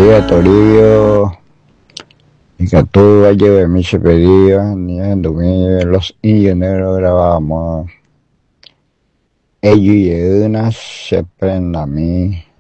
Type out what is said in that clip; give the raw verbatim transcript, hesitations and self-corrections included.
día, Torillo. Y que tú vas a llevar mi pedido, ni en domingo, los ingenieros grabamos. Ellos y una se prenda a mí.